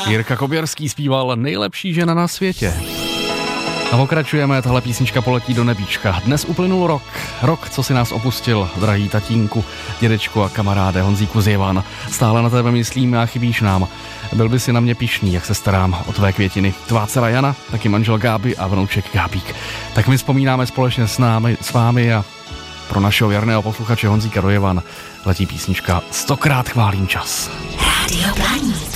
Jirka Koběrský zpíval Nejlepší žena na světě. A pokračujeme, tahle písnička poletí do nebíčka. Dnes uplynul rok, co si nás opustil, drahý tatínku, dědečku a kamaráde Honzíku z Jevan. Stále na tebe myslíme a chybíš nám. Byl by si na mě pyšný, jak se starám o tvé květiny. Tvá dcera Jana, taky manžel Gáby a vnouček Gábík. Tak my vzpomínáme společně s vámi a pro našeho věrného posluchače Honzíka do Jevan letí písnička 100krát chválím čas. Rádio Blaník.